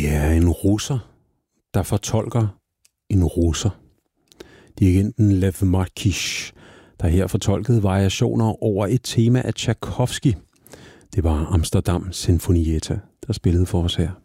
Det er en russer, der fortolker en russer. Dirigenten Lev Markish, der her fortolkede variationer over et tema af Tchaikovsky. Det var Amsterdam Sinfonietta, der spillede for os her.